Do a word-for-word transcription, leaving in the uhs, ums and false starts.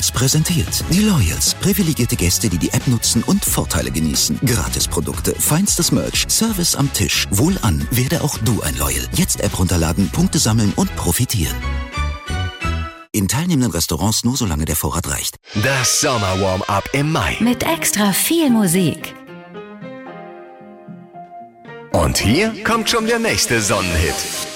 Loyals präsentiert. Die Loyals. Privilegierte Gäste, die die App nutzen und Vorteile genießen. Gratisprodukte, feinstes Merch, Service am Tisch. Wohlan, werde auch du ein Loyal. Jetzt App runterladen, Punkte sammeln und profitieren. In teilnehmenden Restaurants nur solange der Vorrat reicht. Das Sommer-Warm-Up im Mai. Mit extra viel Musik. Und hier kommt schon der nächste Sonnenhit.